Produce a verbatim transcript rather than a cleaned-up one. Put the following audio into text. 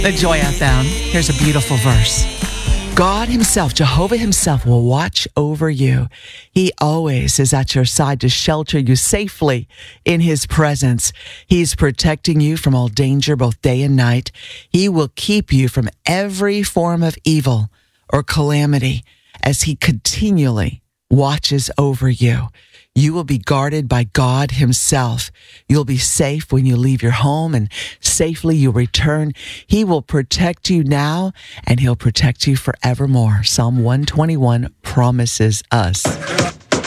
The Joy F M. Here's a beautiful verse. God himself, Jehovah himself, will watch over you. He always is at your side to shelter you safely in his presence. He's protecting you from all danger, both day and night. He will keep you from every form of evil or calamity as he continually watches over you. You will be guarded by God himself. You'll be safe when you leave your home, and safely you'll return. He will protect you now, and he'll protect you forevermore. Psalm one twenty-one promises us.